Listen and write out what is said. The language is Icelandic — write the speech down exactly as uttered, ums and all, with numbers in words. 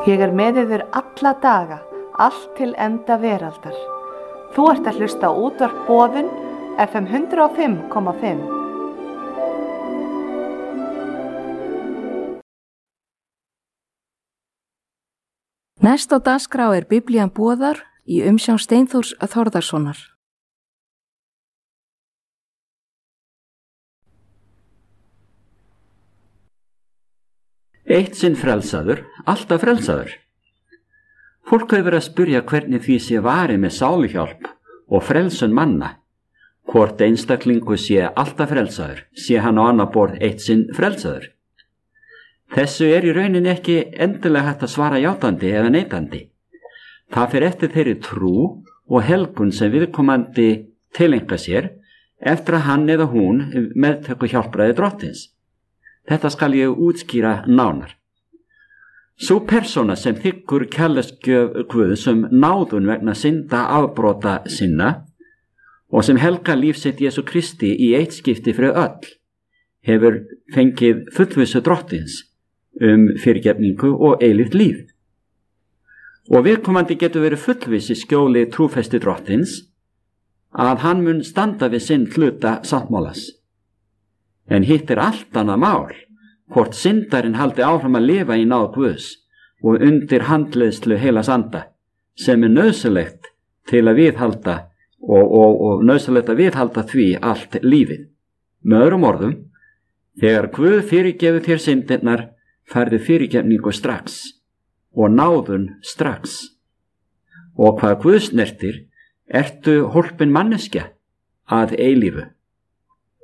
Ég er með yður alla daga, allt til enda veraldar. Þú ert að hlusta á útvarp Boðun, F M hundrað og fimm komma fimm. Næst á dagskrá er Biblían boðar í umsjón Steinþórs Þórðarsonar. Eitt sinn frelsaður, alltaf frelsaður. Fólk hefur verið að spyrja hvernig því sé varið með sáluhjálp og frelsun manna. Hvort einstaklingu sé alltaf frelsaður, sé hann á annað borð eitt sinn frelsaður. Þessu er í rauninni ekki endilega hægt að svara játandi eða neitandi. Það fer eftir þeirri trú og helgun sem viðkomandi tileinka sér eftir að hann eða hún meðtöku hjálpræði drottins. Þetta skal ég útskýra nánar. Sú persóna sem þiggur kærleiksgjöf Guðs um náðun vegna synda afbrota sinna og sem helgar líf sitt Jesú Kristi í eitt skipti fyrir öll, hefur fengið fullvissu drottins um fyrirgefningu og eilíft líf. Og viðkomandi getur verið fullviss í skjóli trúfesti drottins að hann mun standa við sinn hluta sáttmálas. En hitt er allt annað mál, hvort syndarinn haldi áfram að lifa í náð Guðs og undir handleiðslu heilags anda, sem er nauðsynlegt til að viðhalda og, og, og nauðsynlegt að viðhalda því allt lífið. Með öðrum orðum, þegar Guð fyrirgefur þér syndirnar, færðu fyrirgefningu strax og náðun strax. Og hvað Guð snertir, ertu hólpin manneskja að eilífu.